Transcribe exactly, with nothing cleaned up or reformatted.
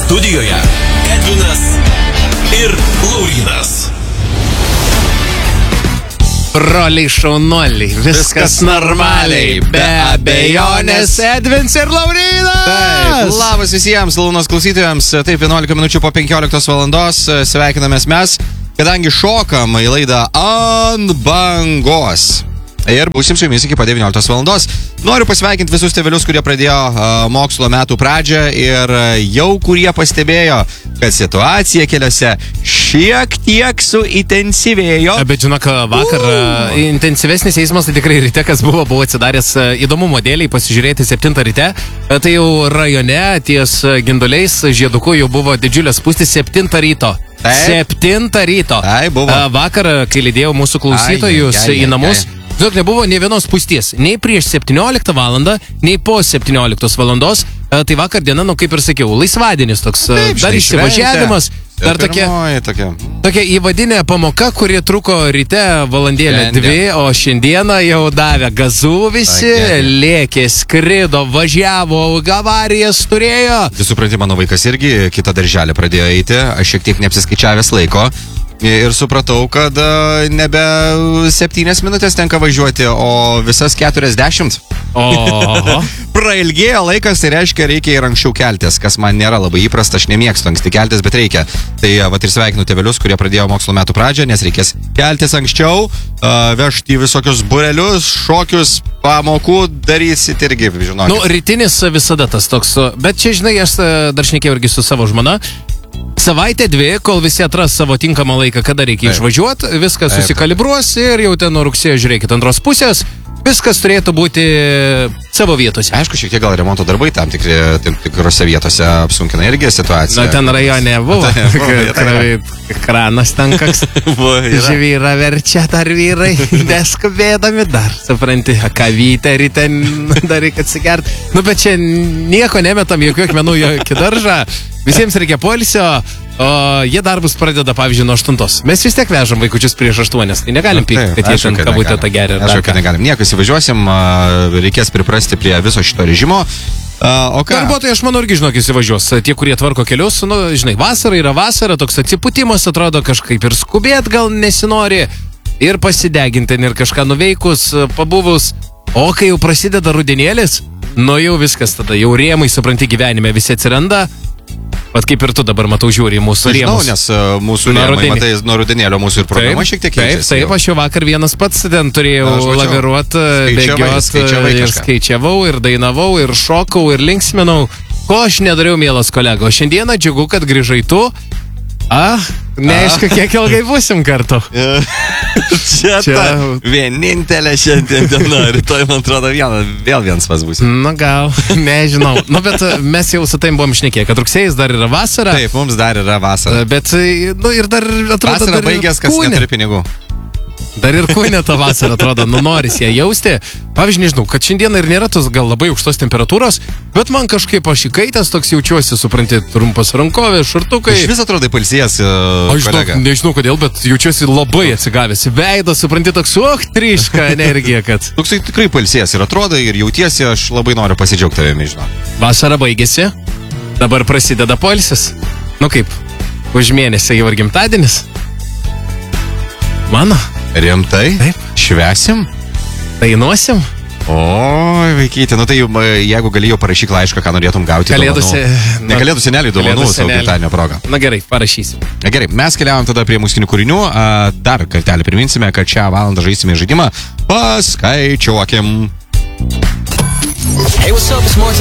Studijoje Edvinas ir Laurynas. Broliai šaunuoliai, viskas, viskas normaliai, be abejonės Edvins ir Laurynas. Taip, labas visiems Launos klausytojams. Taip, vienuolika minučių po penkioliktos valandos sveikinamės mes, kadangi šokam į laidą Ant bangos. Ir būsim su jumis iki po devynioliktos valandos. Noriu pasveikinti visus tėvelius, kurie pradėjo uh, mokslo metų pradžią ir uh, jau kurie pastebėjo, kad situacija keliuose šiek tiek suintensyvėjo. Bet žinok, vakar uh. intensyvesnis eismas, tai tikrai ryte, kas buvo, buvo atsidaręs uh, įdomumo dėliai pasižiūrėti septintą ryte. Uh, tai jau rajone ties uh, Ginduliais Žieduku jau buvo didžiulės spūstys septintą ryto. Taip. Septintą ryto. Taip, buvo. Uh, vakar, kai lydėjau mūsų klausytojus ai, ai, ai, į namus, ai. Žinok, nebuvo nei vienos spūsties, nei prieš septynioliktą valandą, nei po septynioliktos valandos. E, tai vakar diena, nu kaip ir sakiau, laisvadienis toks, taip, dar išsivažiavimas. Dar tokia, tokia. tokia įvadinė pamoka, kuri truko ryte valandėlę Šiandien. dvi, o šiandieną jau davė gazų visi, lėkė, skrido, važiavo, avarijas turėjo. Tu supranti, mano vaikas irgi kitą darželį pradėjo eiti, aš šiek tiek neapsiskaičiavęs laiko. Ir supratau, kad nebe septynias minutės tenka važiuoti, o visas keturiasdešimt. Oho. Prailgėjo laikas, tai reiškia, reikia ir anksčiau keltis, kas man nėra labai įprasta, aš nemėgstu anksti keltis, bet reikia. Tai vat ir sveikinu tėvelius, kurie pradėjo mokslo metų pradžią, nes reikės keltis anksčiau, vežti visokius burelius, šokius, pamokų darysit irgi, žinokit. Nu, rytinis visada tas toks, bet čia, žinai, aš dar šnekėjau irgi su savo žmona. Savaitė dvi, kol visi atras savo tinkamą laiką, kada reikia išvažiuoti, viskas taip, susikalibruos ir jau ten nuo rugsėjo, žiūrėkit, antros pusės, viskas turėtų būti savo vietose. Aišku, šiek tiek gal remonto darbai tam, tikri, tam tikrose vietose apsunkina irgi situaciją. Na, ten rajone buvo, kranas ten koks, vyra verčia, dar vyrai neskubėdami, dar, supranti, kavytę ryte dar reikia atsigert. Nu, bet čia nieko nemetam, jokių akmenų, jokį daržą. Visiems reikia poilsio, o jie darbus pradeda, pavyzdžiui, nuo aštuntos. Mes vis tiek vežam vaikučius prieš aštuonias, tai negalim pykti, kad jie ten kabutę tą geria. Aš jau, kad negalim. Niekas įvažiuosim, reikės priprasti prie viso šito režimo. O ką? Darbuotojai, aš manau, irgi, žinok, įsivažiuos. Tie, kurie tvarko kelius, nu, žinai, vasara yra vasara, toks atsipūtimas, atrodo, kažkaip ir skubėt gal nesinori, ir pasideginti, ir kažką nuveikus, pabuvus. O kai jau prasideda rudenėlis, nu jau viskas tada, jau rėmai, supranti, gyvenime visi atsiranda. Vat kaip ir tu dabar matau žiūri mūsų rėmus. Žinau, nes uh, mūsų nuo rėmai, matai, nuo rudenėlio mūsų ir programa šiek tiek keičiasi. Taip, taip, aš jau vakar vienas pats ten turėjau laviruot, bėgiot, ir skaičiavau, ir dainavau, ir šokau, ir linksminau. Ko aš nedariau, mielas kolega. O šiandieną džiugu, kad grįžai tu. A, neaišku, kiek ilgai būsim kartu. Čia, čia ta vienintelė šiandien diena, rytoj, man atrodo, viena, vėl vienas pas būsim. Na gal, nežinau. Nu, bet mes jau su taim buvom šnekėję, kad rugsėjais dar yra vasara. Taip, mums dar yra vasara. Bet, nu, ir dar atrodo... Vasara baigęs, kas kūnė. Neturi pinigų. Dar ir kūnė tą vasarą, atrodo, nu noris ją jausti. Pavyzdžiui, nežinau, kad šiandieną ir nėra tos gal labai aukštos temperatūros, bet man kažkaip aš įkaitęs toks jaučiuosi, supranti, trumpas rankovės, šartukai. Iš vis atrodai pailsėjęs, uh, aš žinau, nežinau kodėl, bet jaučiuosi labai atsigavęs. Veidas, supranti, toks, oh, tryška energija, kad... Toksai tikrai pailsėjęs ir atrodai, ir jautiesi, aš labai noriu pasidžiaugti tavimi, žinau. Vasara baigėsi, dabar prasideda poilsis. Nu kaip, už mėnesį jau ir gimtadienis. Mano. Rimtai? Taip. Švesim? Dainuosim? Oi, vaikyti, nu tai jeigu gali jau parašyk laišką, ką norėtum gauti Kalėdų dovanų. Se... Ne Kalėdų seneliui dovanų savo gimtadienio progą. Na gerai, parašysim. Na gerai, mes keliavom tada prie muzikinių kūrinių. Dar kartelį priminsime, kad šią valandą žaisime žaidimą Paskaičiuokim. Hey, what's up, it's Martin.